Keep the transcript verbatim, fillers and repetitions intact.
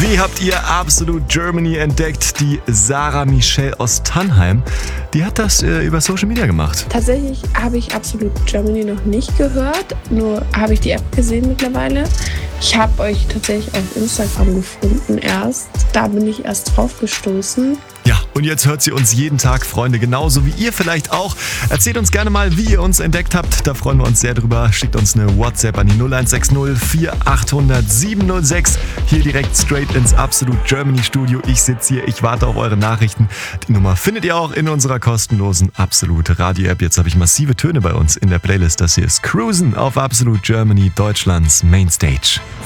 Wie habt ihr Absolute Germany entdeckt? Die Sarah Michelle aus Tannheim, die hat das äh, über Social Media gemacht. Tatsächlich habe ich Absolute Germany noch nicht gehört, nur habe ich die App gesehen mittlerweile. Ich habe euch tatsächlich auf Instagram gefunden erst. Da bin ich erst drauf gestoßen. Ja, und jetzt hört sie uns jeden Tag, Freunde, genauso wie ihr vielleicht auch. Erzählt uns gerne mal, wie ihr uns entdeckt habt. Da freuen wir uns sehr drüber. Schickt uns eine WhatsApp an die null eins sechs null vier acht null null sieben null sechs. Hier direkt straight ins Absolute Germany Studio. Ich sitze hier, ich warte auf eure Nachrichten. Die Nummer findet ihr auch in unserer kostenlosen Absolute Radio App. Jetzt habe ich massive Töne bei uns in der Playlist. Das hier ist Cruisen auf Absolute Germany, Deutschlands Mainstage.